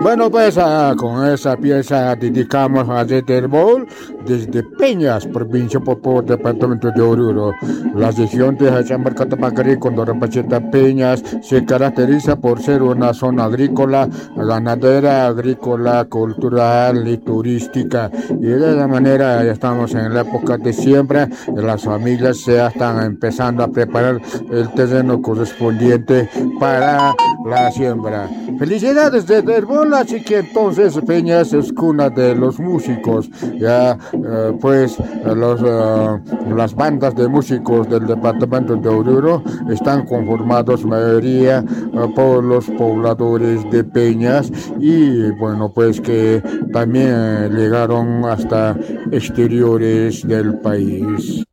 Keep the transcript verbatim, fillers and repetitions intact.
Bueno, pues ah, con esa pieza dedicamos a Bowl desde Peñas, provincia Popó, departamento de Oruro. La región de Hachambarcatapacarí, Condorapacheta Peñas, se caracteriza por ser una zona agrícola, ganadera, agrícola, cultural y turística. Y de esa manera ya estamos en la época de siembra, y las familias ya están empezando a preparar el terreno correspondiente para la siembra. Felicidades de Terbol, así que entonces Peñas es cuna de los músicos. Ya eh, pues los, uh, las bandas de músicos del departamento de Oruro están conformados mayoría uh, por los pobladores de Peñas y bueno pues que también llegaron hasta exteriores del país.